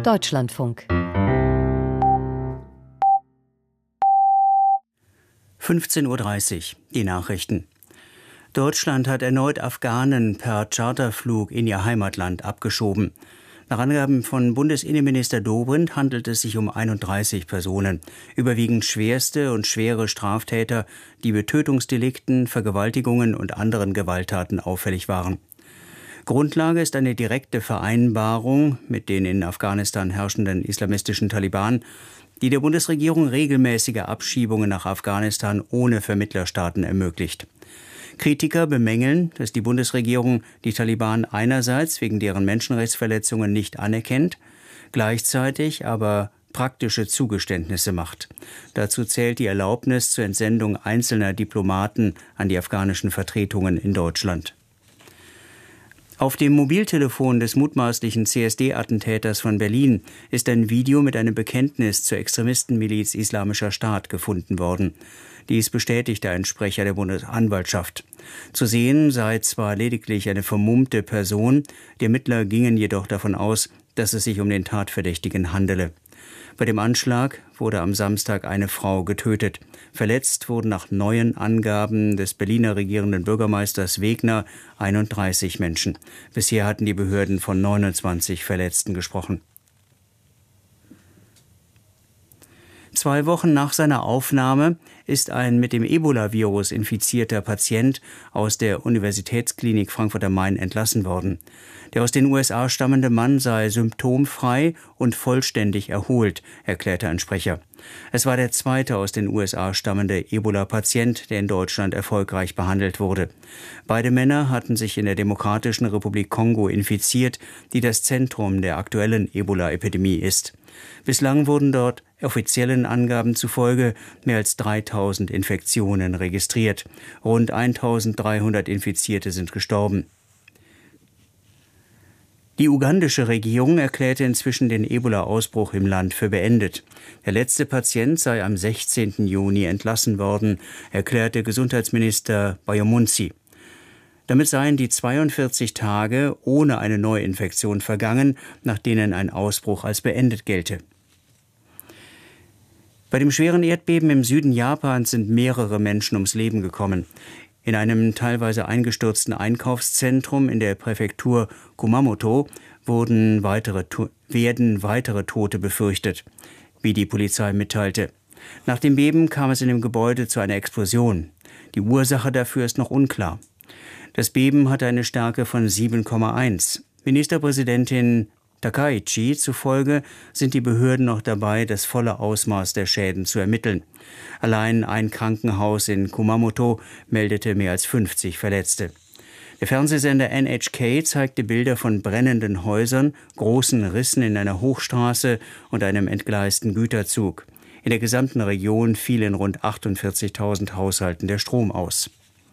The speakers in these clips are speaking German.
Deutschlandfunk. 15:30 Uhr, die Nachrichten. Deutschland hat erneut Afghanen per Charterflug in ihr Heimatland abgeschoben. Nach Angaben von Bundesinnenminister Dobrindt handelt es sich um 31 Personen, überwiegend schwerste und schwere Straftäter, die mit Tötungsdelikten, Vergewaltigungen und anderen Gewalttaten auffällig waren. Grundlage ist eine direkte Vereinbarung mit den in Afghanistan herrschenden islamistischen Taliban, die der Bundesregierung regelmäßige Abschiebungen nach Afghanistan ohne Vermittlerstaaten ermöglicht. Kritiker bemängeln, dass die Bundesregierung die Taliban einerseits wegen deren Menschenrechtsverletzungen nicht anerkennt, gleichzeitig aber praktische Zugeständnisse macht. Dazu zählt die Erlaubnis zur Entsendung einzelner Diplomaten an die afghanischen Vertretungen in Deutschland. Auf dem Mobiltelefon des mutmaßlichen CSD-Attentäters von Berlin ist ein Video mit einem Bekenntnis zur Extremistenmiliz Islamischer Staat gefunden worden. Dies bestätigte ein Sprecher der Bundesanwaltschaft. Zu sehen sei zwar lediglich eine vermummte Person, die Ermittler gingen jedoch davon aus, dass es sich um den Tatverdächtigen handele. Bei dem Anschlag wurde am Samstag eine Frau getötet. Verletzt wurden nach neuen Angaben des Berliner regierenden Bürgermeisters Wegner 31 Menschen. Bisher hatten die Behörden von 29 Verletzten gesprochen. 2 Wochen nach seiner Aufnahme ist ein mit dem Ebola-Virus infizierter Patient aus der Universitätsklinik Frankfurt am Main entlassen worden. Der aus den USA stammende Mann sei symptomfrei und vollständig erholt, erklärte ein Sprecher. Es war der zweite aus den USA stammende Ebola-Patient, der in Deutschland erfolgreich behandelt wurde. Beide Männer hatten sich in der Demokratischen Republik Kongo infiziert, die das Zentrum der aktuellen Ebola-Epidemie ist. Bislang wurden dort offiziellen Angaben zufolge mehr als 3000 Infektionen registriert. Rund 1300 Infizierte sind gestorben. Die ugandische Regierung erklärte inzwischen den Ebola-Ausbruch im Land für beendet. Der letzte Patient sei am 16. Juni entlassen worden, erklärte Gesundheitsminister Bayomunsi. Damit seien die 42 Tage ohne eine Neuinfektion vergangen, nach denen ein Ausbruch als beendet gelte. Bei dem schweren Erdbeben im Süden Japans sind mehrere Menschen ums Leben gekommen. In einem teilweise eingestürzten Einkaufszentrum in der Präfektur Kumamoto werden weitere Tote befürchtet, wie die Polizei mitteilte. Nach dem Beben kam es in dem Gebäude zu einer Explosion. Die Ursache dafür ist noch unklar. Das Beben hatte eine Stärke von 7,1. Ministerpräsidentin Takaichi zufolge sind die Behörden noch dabei, das volle Ausmaß der Schäden zu ermitteln. Allein ein Krankenhaus in Kumamoto meldete mehr als 50 Verletzte. Der Fernsehsender NHK zeigte Bilder von brennenden Häusern, großen Rissen in einer Hochstraße und einem entgleisten Güterzug. In der gesamten Region fiel in rund 48.000 Haushalten der Strom aus.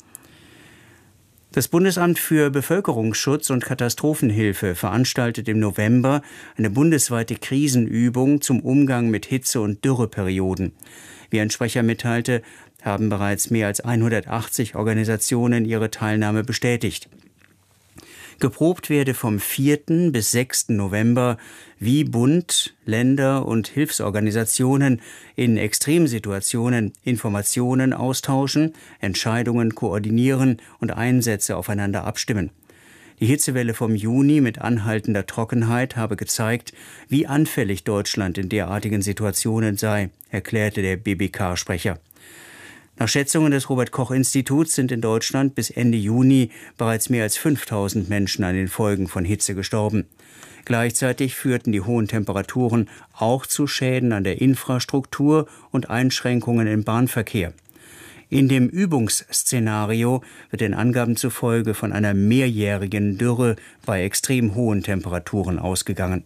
Das Bundesamt für Bevölkerungsschutz und Katastrophenhilfe veranstaltet im November eine bundesweite Krisenübung zum Umgang mit Hitze- und Dürreperioden. Wie ein Sprecher mitteilte, haben bereits mehr als 180 Organisationen ihre Teilnahme bestätigt. Geprobt werde vom 4. bis 6. November, wie Bund, Länder und Hilfsorganisationen in Extremsituationen Informationen austauschen, Entscheidungen koordinieren und Einsätze aufeinander abstimmen. Die Hitzewelle vom Juni mit anhaltender Trockenheit habe gezeigt, wie anfällig Deutschland in derartigen Situationen sei, erklärte der BBK-Sprecher. Nach Schätzungen des Robert-Koch-Instituts sind in Deutschland bis Ende Juni bereits mehr als 5000 Menschen an den Folgen von Hitze gestorben. Gleichzeitig führten die hohen Temperaturen auch zu Schäden an der Infrastruktur und Einschränkungen im Bahnverkehr. In dem Übungsszenario wird den Angaben zufolge von einer mehrjährigen Dürre bei extrem hohen Temperaturen ausgegangen.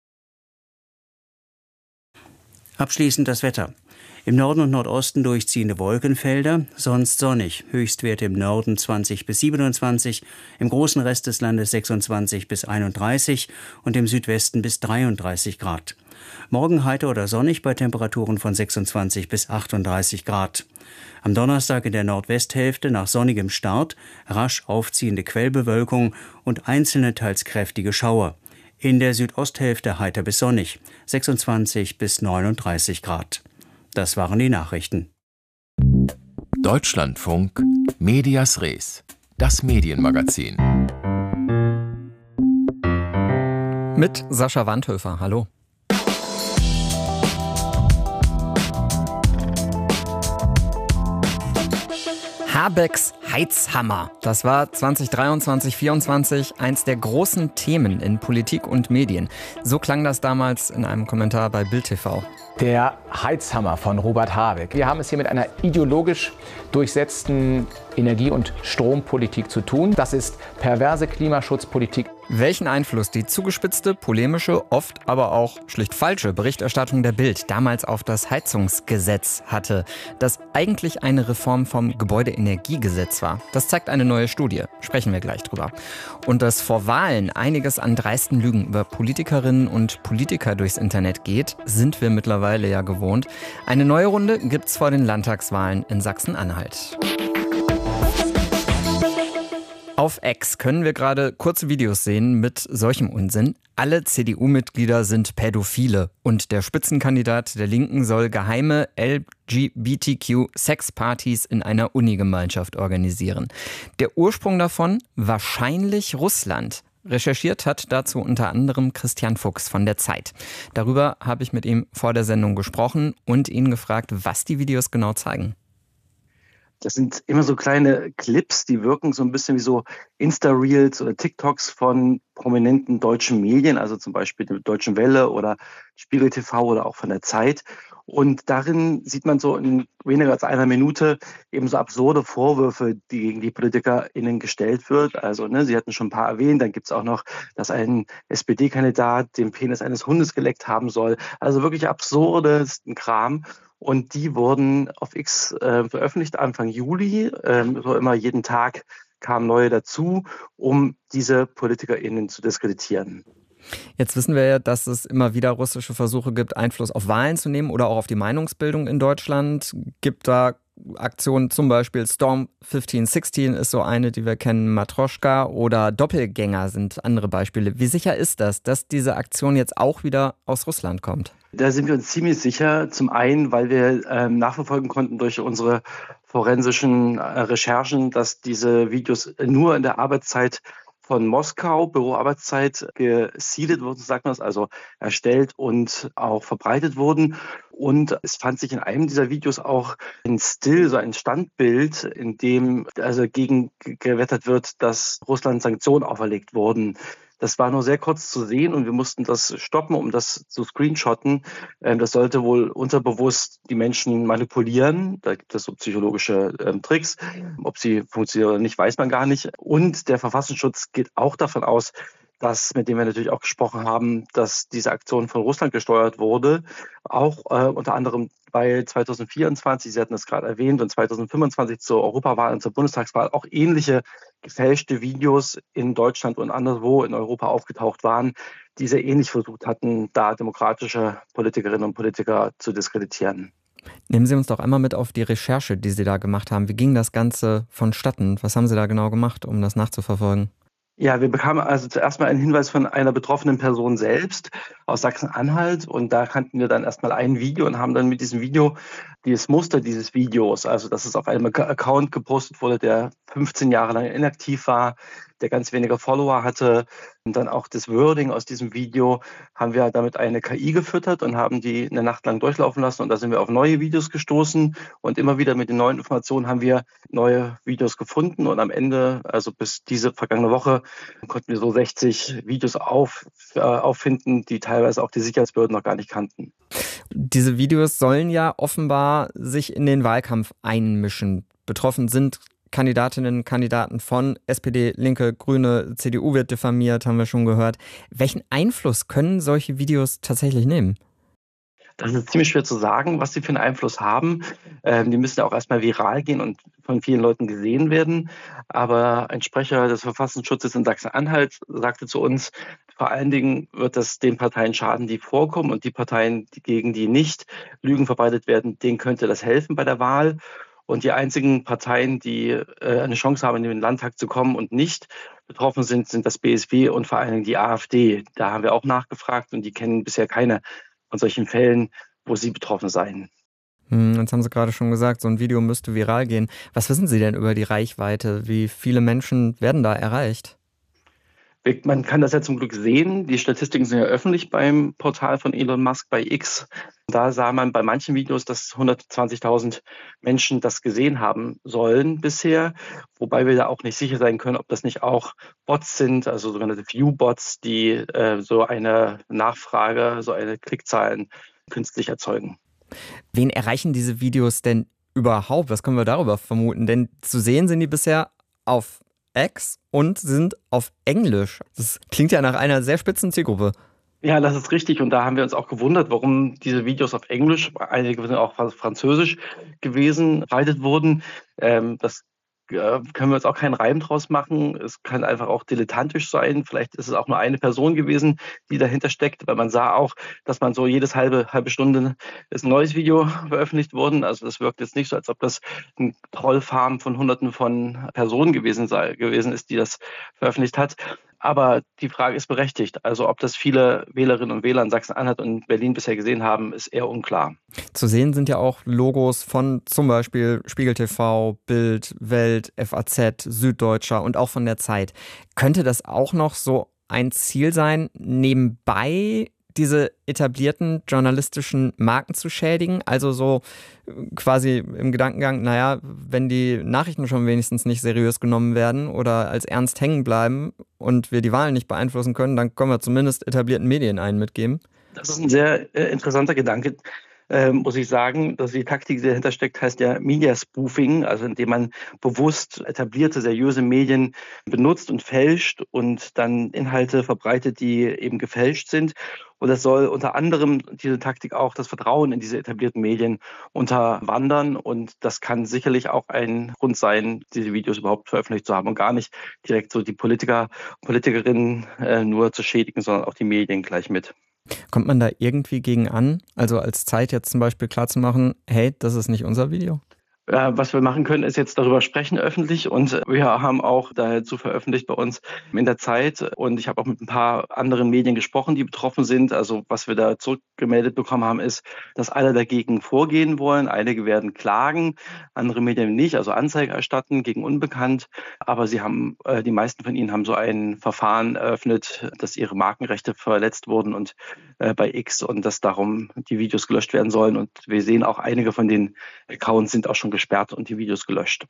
Abschließend das Wetter. Im Norden und Nordosten durchziehende Wolkenfelder, sonst sonnig. Höchstwerte im Norden 20 bis 27, im großen Rest des Landes 26 bis 31 und im Südwesten bis 33 Grad. Morgen heiter oder sonnig bei Temperaturen von 26 bis 38 Grad. Am Donnerstag in der Nordwesthälfte nach sonnigem Start rasch aufziehende Quellbewölkung und einzelne teils kräftige Schauer. In der Südosthälfte heiter bis sonnig, 26 bis 39 Grad. Das waren die Nachrichten. Deutschlandfunk Medias Res, das Medienmagazin. Mit Sascha Wandhöfer, hallo. Habecks Heizhammer. Das war 2023/24 eins der großen Themen in Politik und Medien. So klang das damals in einem Kommentar bei Bild TV. Der Heizhammer von Robert Habeck. Wir haben es hier mit einer ideologisch durchsetzten Energie- und Strompolitik zu tun. Das ist perverse Klimaschutzpolitik. Welchen Einfluss die zugespitzte, polemische, oft aber auch schlicht falsche Berichterstattung der Bild damals auf das Heizungsgesetz hatte, das eigentlich eine Reform vom Gebäudeenergiegesetz war, das zeigt eine neue Studie. Sprechen wir gleich drüber. Und dass vor Wahlen einiges an dreisten Lügen über Politikerinnen und Politiker durchs Internet geht, sind wir mittlerweile ja gewohnt. Eine neue Runde gibt's vor den Landtagswahlen in Sachsen-Anhalt. Auf X können wir gerade kurze Videos sehen mit solchem Unsinn. Alle CDU-Mitglieder sind Pädophile und der Spitzenkandidat der Linken soll geheime LGBTQ-Sexpartys in einer Unigemeinschaft organisieren. Der Ursprung davon? Wahrscheinlich Russland. Recherchiert hat dazu unter anderem Christian Fuchs von der Zeit. Darüber habe ich mit ihm vor der Sendung gesprochen und ihn gefragt, was die Videos genau zeigen. Das sind immer so kleine Clips, die wirken so ein bisschen wie so Insta-Reels oder TikToks von prominenten deutschen Medien, also zum Beispiel der Deutschen Welle oder Spiegel TV oder auch von der Zeit. Und darin sieht man so in weniger als einer Minute eben so absurde Vorwürfe, die gegen die PolitikerInnen gestellt wird. Also, Sie hatten schon ein paar erwähnt, dann gibt es auch noch, dass ein SPD-Kandidat den Penis eines Hundes geleckt haben soll. Also wirklich absurdesten Kram. Und die wurden auf X veröffentlicht Anfang Juli. So immer jeden Tag kamen neue dazu, um diese PolitikerInnen zu diskreditieren. Jetzt wissen wir ja, dass es immer wieder russische Versuche gibt, Einfluss auf Wahlen zu nehmen oder auch auf die Meinungsbildung in Deutschland. Gibt da Aktionen, zum Beispiel Storm 1516 ist so eine, die wir kennen, Matroschka oder Doppelgänger sind andere Beispiele. Wie sicher ist das, dass diese Aktion jetzt auch wieder aus Russland kommt? Da sind wir uns ziemlich sicher. Zum einen, weil wir nachverfolgen konnten durch unsere forensischen Recherchen, dass diese Videos nur in der Arbeitszeit von Moskau, Büroarbeitszeit, gesiedelt wurden, sagt man das, also erstellt und auch verbreitet wurden. Und es fand sich in einem dieser Videos auch ein Still, so ein Standbild, in dem also gegen gewettert wird, dass Russland Sanktionen auferlegt wurden. Das war nur sehr kurz zu sehen und wir mussten das stoppen, um das zu screenshotten. Das sollte wohl unterbewusst die Menschen manipulieren. Da gibt es so psychologische Tricks. Ob sie funktionieren oder nicht, weiß man gar nicht. Und der Verfassungsschutz geht auch davon aus, dass, mit dem wir natürlich auch gesprochen haben, dass diese Aktion von Russland gesteuert wurde. Auch unter anderem, weil 2024, Sie hatten das gerade erwähnt, und 2025 zur Europawahl und zur Bundestagswahl auch ähnliche gefälschte Videos in Deutschland und anderswo in Europa aufgetaucht waren, die sehr ähnlich versucht hatten, da demokratische Politikerinnen und Politiker zu diskreditieren. Nehmen Sie uns doch einmal mit auf die Recherche, die Sie da gemacht haben. Wie ging das Ganze vonstatten? Was haben Sie da genau gemacht, um das nachzuverfolgen? Ja, wir bekamen also zuerst mal einen Hinweis von einer betroffenen Person selbst aus Sachsen-Anhalt und da kannten wir dann erstmal ein Video und haben dann mit diesem Video dieses Muster dieses Videos, also dass es auf einem Account gepostet wurde, der 15 Jahre lang inaktiv war, der ganz wenige Follower hatte und dann auch das Wording aus diesem Video, haben wir damit eine KI gefüttert und haben die eine Nacht lang durchlaufen lassen und da sind wir auf neue Videos gestoßen und immer wieder mit den neuen Informationen haben wir neue Videos gefunden und am Ende, also bis diese vergangene Woche, konnten wir so 60 Videos auffinden, die teilweise auch die Sicherheitsbehörden noch gar nicht kannten. Diese Videos sollen ja offenbar sich in den Wahlkampf einmischen. Betroffen sind Kandidatinnen und Kandidaten von SPD, Linke, Grüne, CDU wird diffamiert, haben wir schon gehört. Welchen Einfluss können solche Videos tatsächlich nehmen? Das ist ziemlich schwer zu sagen, was sie für einen Einfluss haben. Die müssen ja auch erstmal viral gehen und von vielen Leuten gesehen werden. Aber ein Sprecher des Verfassungsschutzes in Sachsen-Anhalt sagte zu uns, vor allen Dingen wird das den Parteien schaden, die vorkommen und die Parteien, gegen die nicht Lügen verbreitet werden, denen könnte das helfen bei der Wahl. Und die einzigen Parteien, die eine Chance haben, in den Landtag zu kommen und nicht betroffen sind, sind das BSW und vor allen Dingen die AfD. Da haben wir auch nachgefragt und die kennen bisher keine von solchen Fällen, wo sie betroffen seien. Jetzt haben Sie gerade schon gesagt, so ein Video müsste viral gehen. Was wissen Sie denn über die Reichweite? Wie viele Menschen werden da erreicht? Man kann das ja zum Glück sehen. Die Statistiken sind ja öffentlich beim Portal von Elon Musk bei X. Da sah man bei manchen Videos, dass 120.000 Menschen das gesehen haben sollen bisher. Wobei wir da auch nicht sicher sein können, ob das nicht auch Bots sind, also sogenannte View-Bots, die so eine Nachfrage, so eine Klickzahlen künstlich erzeugen. Wen erreichen diese Videos denn überhaupt? Was können wir darüber vermuten? Denn zu sehen sind die bisher auf X und sind auf Englisch. Das klingt ja nach einer sehr spitzen Zielgruppe. Ja, das ist richtig. Und da haben wir uns auch gewundert, warum diese Videos auf Englisch, einige sind auch Französisch gewesen, verbreitet wurden. Das können wir uns auch keinen Reim draus machen. Es kann einfach auch dilettantisch sein. Vielleicht ist es auch nur eine Person gewesen, die dahinter steckt. Weil man sah auch, dass man so jedes halbe Stunde ist ein neues Video veröffentlicht worden. Also das wirkt jetzt nicht so, als ob das ein Trollfarm von Hunderten von Personen gewesen ist, die das veröffentlicht hat. Aber die Frage ist berechtigt. Also ob das viele Wählerinnen und Wähler in Sachsen-Anhalt und Berlin bisher gesehen haben, ist eher unklar. Zu sehen sind ja auch Logos von zum Beispiel Spiegel TV, Bild, Welt, FAZ, Süddeutscher und auch von der Zeit. Könnte das auch noch so ein Ziel sein, nebenbei diese etablierten journalistischen Marken zu schädigen? Also so quasi im Gedankengang, naja, wenn die Nachrichten schon wenigstens nicht seriös genommen werden oder als ernst hängen bleiben und wir die Wahlen nicht beeinflussen können, dann können wir zumindest etablierten Medien einen mitgeben. Das ist ein sehr interessanter Gedanke. Muss ich sagen, dass die Taktik, die dahinter steckt, heißt ja Media Spoofing, also indem man bewusst etablierte, seriöse Medien benutzt und fälscht und dann Inhalte verbreitet, die eben gefälscht sind. Und das soll unter anderem diese Taktik auch das Vertrauen in diese etablierten Medien unterwandern. Und das kann sicherlich auch ein Grund sein, diese Videos überhaupt veröffentlicht zu haben und gar nicht direkt so die Politiker und Politikerinnen nur zu schädigen, sondern auch die Medien gleich mit. Kommt man da irgendwie gegen an? Also als Zeit jetzt zum Beispiel klarzumachen, hey, das ist nicht unser Video? Was wir machen können, ist jetzt darüber sprechen öffentlich und wir haben auch dazu veröffentlicht bei uns in der Zeit und ich habe auch mit ein paar anderen Medien gesprochen, die betroffen sind. Also was wir da zurückgemeldet bekommen haben, ist, dass alle dagegen vorgehen wollen. Einige werden klagen, andere Medien nicht, also Anzeige erstatten gegen Unbekannt. Aber die meisten von ihnen haben so ein Verfahren eröffnet, dass ihre Markenrechte verletzt wurden und bei X und dass darum die Videos gelöscht werden sollen. Und wir sehen auch, einige von den Accounts sind auch schon gesperrt und die Videos gelöscht.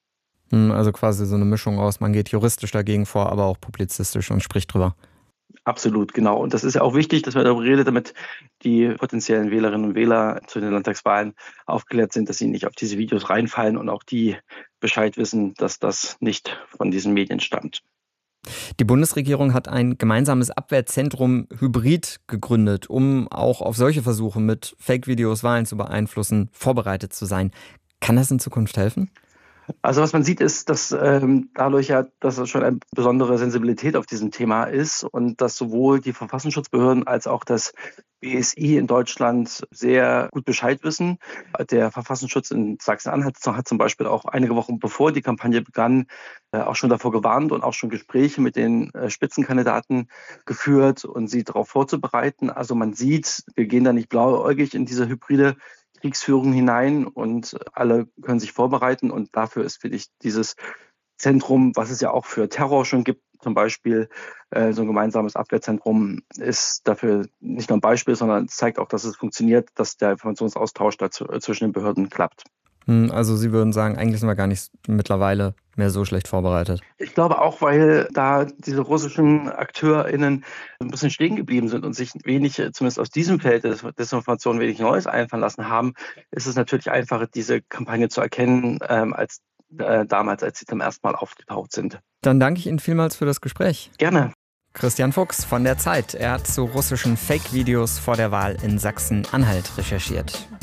Also quasi so eine Mischung aus, man geht juristisch dagegen vor, aber auch publizistisch und spricht drüber. Absolut, genau. Und das ist ja auch wichtig, dass man darüber redet, damit die potenziellen Wählerinnen und Wähler zu den Landtagswahlen aufgeklärt sind, dass sie nicht auf diese Videos reinfallen und auch die Bescheid wissen, dass das nicht von diesen Medien stammt. Die Bundesregierung hat ein gemeinsames Abwehrzentrum Hybrid gegründet, um auch auf solche Versuche mit Fake-Videos Wahlen zu beeinflussen, vorbereitet zu sein. Kann das in Zukunft helfen? Also was man sieht, ist, dass dadurch ja, dass es schon eine besondere Sensibilität auf diesem Thema ist und dass sowohl die Verfassungsschutzbehörden als auch das BSI in Deutschland sehr gut Bescheid wissen. Der Verfassungsschutz in Sachsen-Anhalt hat zum Beispiel auch einige Wochen bevor die Kampagne begann, auch schon davor gewarnt und auch schon Gespräche mit den Spitzenkandidaten geführt und sie darauf vorzubereiten. Also man sieht, wir gehen da nicht blauäugig in diese hybride Kriegsführung hinein und alle können sich vorbereiten und dafür ist, finde ich, dieses Zentrum, was es ja auch für Terror schon gibt, zum Beispiel so ein gemeinsames Abwehrzentrum, ist dafür nicht nur ein Beispiel, sondern es zeigt auch, dass es funktioniert, dass der Informationsaustausch zwischen den Behörden klappt. Also Sie würden sagen, eigentlich sind wir gar nicht mittlerweile mehr so schlecht vorbereitet. Ich glaube auch, weil da diese russischen AkteurInnen ein bisschen stehen geblieben sind und sich wenig, zumindest aus diesem Feld der Desinformation, wenig Neues einfallen lassen haben, ist es natürlich einfacher, diese Kampagne zu erkennen, als damals, als sie zum ersten Mal aufgetaucht sind. Dann danke ich Ihnen vielmals für das Gespräch. Gerne. Christian Fuchs von der Zeit. Er hat zu russischen Fake-Videos vor der Wahl in Sachsen-Anhalt recherchiert.